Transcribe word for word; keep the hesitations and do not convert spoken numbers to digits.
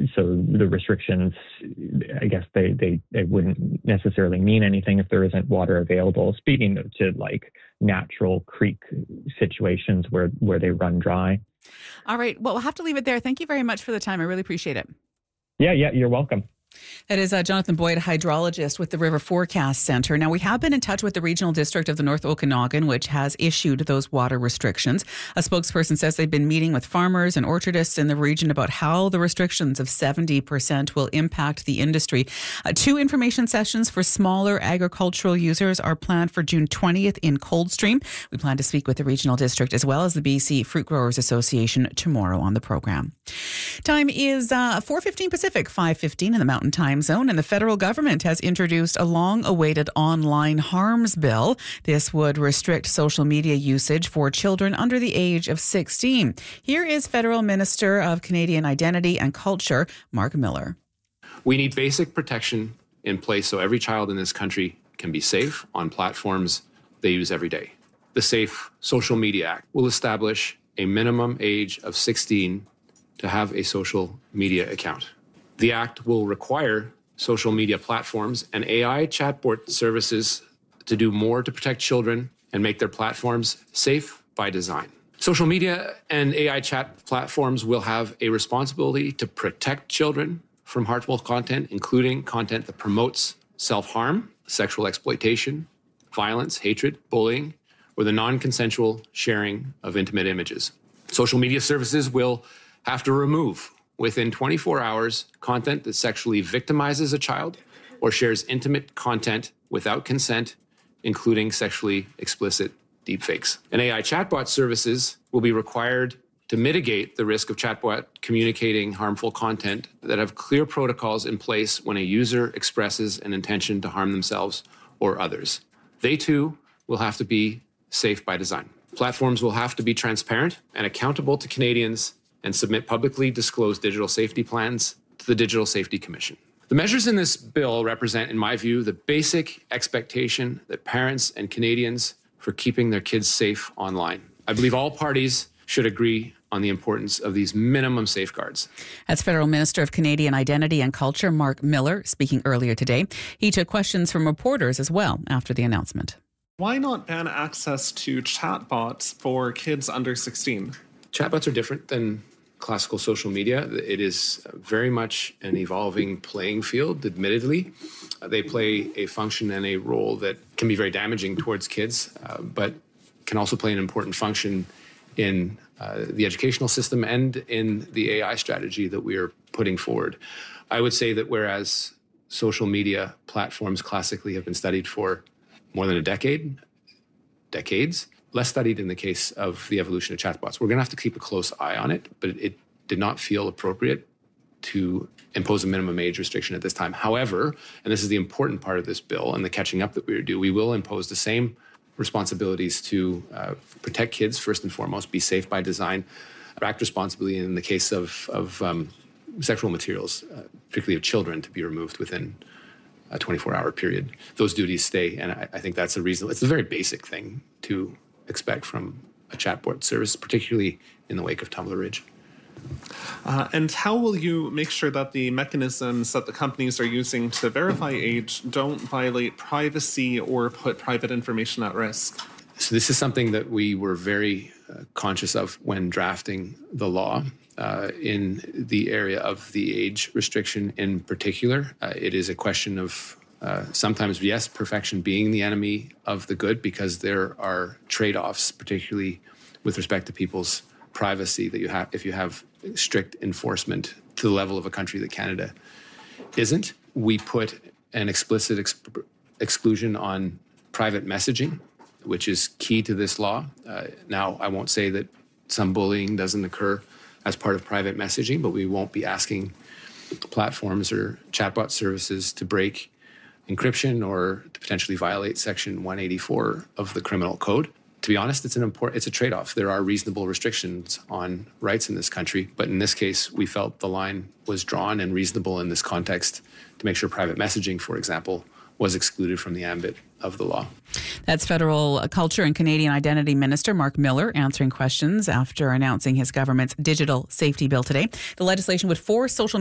so the restrictions, I guess they, they, they wouldn't necessarily mean anything if there isn't water available. Speaking to like natural creek situations where, where they run dry. All right. Well, we'll have to leave it there. Thank you very much for the time. I really appreciate it. Yeah, yeah, you're welcome. That is uh, Jonathan Boyd, hydrologist with the River Forecast Centre. Now, we have been in touch with the Regional District of the North Okanagan, which has issued those water restrictions. A spokesperson says they've been meeting with farmers and orchardists in the region about how the restrictions of seventy percent will impact the industry. Uh, two information sessions for smaller agricultural users are planned for June twentieth in Coldstream. We plan to speak with the Regional District as well as the B C Fruit Growers Association tomorrow on the program. Time is uh, four fifteen Pacific, five fifteen in the Mountain Time Zone, and the federal government has introduced a long-awaited online harms bill. This would restrict social media usage for children under the age of sixteen. Here is Federal Minister of Canadian Identity and Culture, Mark Miller. We need basic protection in place so every child in this country can be safe on platforms they use every day. The Safe Social Media Act will establish a minimum age of sixteen to have a social media account. The Act will require social media platforms and A I chatbot services to do more to protect children and make their platforms safe by design. Social media and A I chat platforms will have a responsibility to protect children from harmful content, including content that promotes self-harm, sexual exploitation, violence, hatred, bullying, or the non-consensual sharing of intimate images. Social media services will have to remove within twenty-four hours content that sexually victimizes a child or shares intimate content without consent, including sexually explicit deepfakes. And A I chatbot services will be required to mitigate the risk of chatbot communicating harmful content that have clear protocols in place when a user expresses an intention to harm themselves or others. They too will have to be safe by design. Platforms will have to be transparent and accountable to Canadians and submit publicly disclosed digital safety plans to the Digital Safety Commission. The measures in this bill represent, in my view, the basic expectation that parents and Canadians for keeping their kids safe online. I believe all parties should agree on the importance of these minimum safeguards. That's Federal Minister of Canadian Identity and Culture, Mark Miller, speaking earlier today. He took questions from reporters as well after the announcement. Why not ban access to chatbots for kids under sixteen? Chatbots are different than classical social media. It is very much an evolving playing field, admittedly. Uh, they play a function and a role that can be very damaging towards kids, uh, but can also play an important function in uh, the educational system and in the A I strategy that we are putting forward. I would say that whereas social media platforms classically have been studied for more than a decade, decades, less studied in the case of the evolution of chatbots. We're going to have to keep a close eye on it, but it did not feel appropriate to impose a minimum age restriction at this time. However, and this is the important part of this bill and the catching up that we do, we will impose the same responsibilities to uh, protect kids first and foremost, be safe by design, act responsibly in the case of, of um, sexual materials, uh, particularly of children, to be removed within a twenty-four hour period. Those duties stay, and I, I think that's a reasonable, it's a very basic thing to expect from a chatbot service, particularly in the wake of Tumbler Ridge. Uh, and how will you make sure that the mechanisms that the companies are using to verify age don't violate privacy or put private information at risk? So this is something that we were very uh, conscious of when drafting the law. Uh, in the area of the age restriction in particular, uh, it is a question of Uh, sometimes, yes, perfection being the enemy of the good, because there are trade-offs, particularly with respect to people's privacy, that you have if you have strict enforcement to the level of a country that Canada isn't. We put an explicit exp- exclusion on private messaging, which is key to this law. Uh, now, I won't say that some bullying doesn't occur as part of private messaging, but we won't be asking platforms or chatbot services to break encryption or to potentially violate Section one eighty-four of the Criminal Code. To be honest, it's an important, it's a trade-off. There are reasonable restrictions on rights in this country, but in this case, we felt the line was drawn and reasonable in this context to make sure private messaging, for example, was excluded from the ambit of the law. That's Federal Culture and Canadian Identity Minister Mark Miller answering questions after announcing his government's digital safety bill today. The legislation would force social